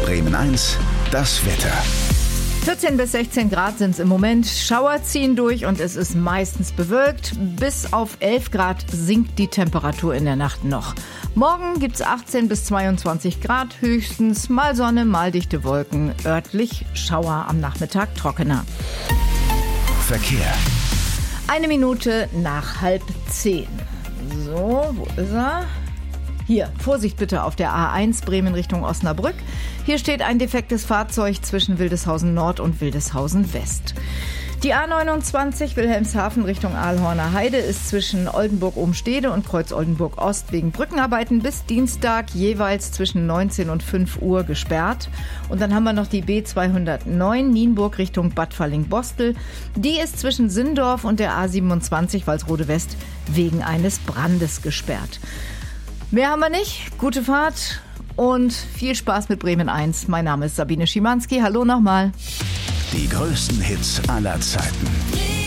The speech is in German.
Bremen 1, das Wetter. 14 bis 16 Grad sind es im Moment. Schauer ziehen durch und es ist meistens bewölkt. Bis auf 11 Grad sinkt die Temperatur in der Nacht noch. Morgen gibt es 18 bis 22 Grad höchstens. Mal Sonne, mal dichte Wolken. Örtlich Schauer, am Nachmittag trockener. Verkehr. 1 Minute nach 9:30. So, wo ist er? Hier, Vorsicht bitte auf der A1 Bremen Richtung Osnabrück. Hier steht ein defektes Fahrzeug zwischen Wildeshausen Nord und Wildeshausen West. Die A29 Wilhelmshaven Richtung Ahlhorner Heide ist zwischen Oldenburg-Obenstede und Kreuz-Oldenburg-Ost wegen Brückenarbeiten bis Dienstag jeweils zwischen 19 und 5 Uhr gesperrt. Und dann haben wir noch die B209 Nienburg Richtung Bad Falling-Bostel. Die ist zwischen Sindorf und der A27 Walsrode West wegen eines Brandes gesperrt. Mehr haben wir nicht. Gute Fahrt und viel Spaß mit Bremen 1. Mein Name ist Sabine Schimanski. Hallo nochmal. Die größten Hits aller Zeiten.